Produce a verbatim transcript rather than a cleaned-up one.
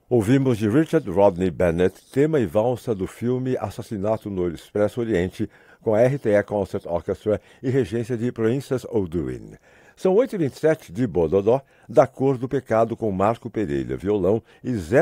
Ouvimos de Richard Rodney Bennett, tema e valsa do filme Assassinato no Expresso Oriente, com a R T E Concert Orchestra e regência de Princess O'Doin. São oito e vinte e sete de Bododó, Da Cor do Pecado com Marco Pereira, violão, e Zé